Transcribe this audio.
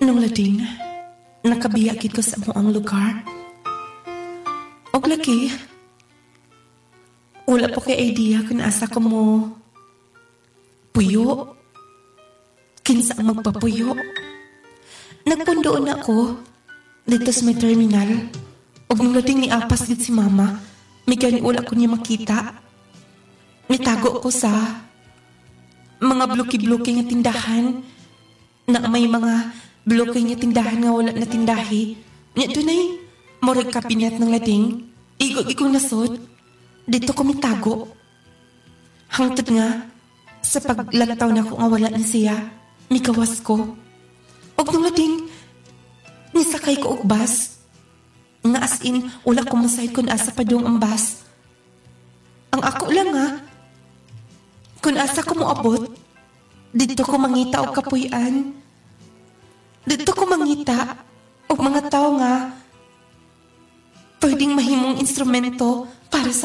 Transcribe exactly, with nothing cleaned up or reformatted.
Nung lading, nakabiyagid ko sa moang lugar. Og lagi, wala po kay idea kung asa ko mo puyo. Kinsa ang magpapuyo. Nagpundoon na ako dito sa may terminal. Og nung lading ni apas gid si mama, may gani wala ko niya makita. Nitago ko sa mga bluki-bluki nga tindahan na may mga bluki nga tindahan nga wala na tindahi. Nya dunay morag kabinet ng lading. Igog ko nasod. Dito ko mitago. Hangtod nga sa paglantaw na ko nga wala na siya, mikawas ko. Og nung lading nisakay ko og bus. Nga as in, wala ko masahid kung asa pa dong ang bus. Ang ako lang nga, kung asa ko moabot, dito ko mangita og kapuy-an. Dito ko mangita og mga tao nga pwedeng mahimong instrumento para sa